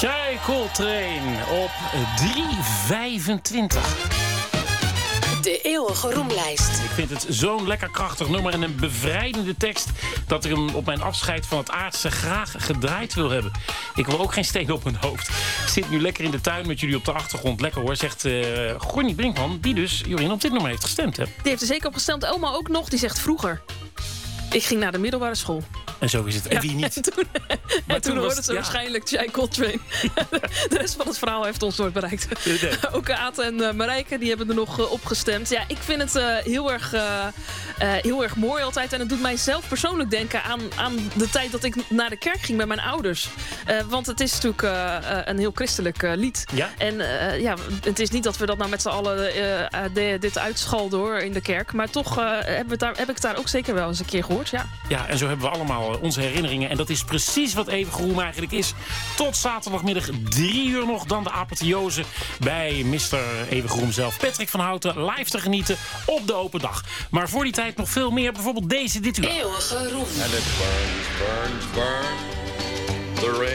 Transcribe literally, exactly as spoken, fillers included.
Shai Coltrane op drie vijfentwintig. De eeuwige roemlijst. Ik vind het zo'n lekker krachtig nummer en een bevrijdende tekst dat ik hem op mijn afscheid van het aardse graag gedraaid wil hebben. Ik wil ook geen steen op mijn hoofd. Ik zit nu lekker in de tuin met jullie op de achtergrond. Lekker hoor, zegt uh, Gonnie Brinkman, die dus Jorien op dit nummer heeft gestemd. Hè? Die heeft er zeker op gestemd. Elma ook nog, die zegt vroeger. Ik ging naar de middelbare school. En zo is het. En Ja, wie niet? En toen, en toen hoorde ze ja. waarschijnlijk Shai Coltrane. De rest van het verhaal heeft ons nooit bereikt. Nee. Ook Aad en uh, Marijke die hebben er nog uh, op gestemd. Ja, ik vind het uh, heel, erg, uh, uh, heel erg mooi altijd. En het doet mij zelf persoonlijk denken aan, aan de tijd dat ik naar de kerk ging met mijn ouders. Uh, want het is natuurlijk uh, uh, een heel christelijk uh, lied. Ja? En uh, ja, het is niet dat we dat nou met z'n allen uh, de, dit uitschalden hoor, in de kerk. Maar toch uh, heb, het daar, heb ik het daar ook zeker wel eens een keer gehoord. Ja, Ja, en zo hebben we allemaal onze herinneringen. En dat is precies wat Eeuwige Roem eigenlijk is. Tot zaterdagmiddag drie uur nog. Dan de apotheose bij mister Eeuwige Roem zelf. Patrick van Houten live te genieten op de open dag. Maar voor die tijd nog veel meer. Bijvoorbeeld deze dit uur. Eeuwige roem. And it burns, burns, burns. The rain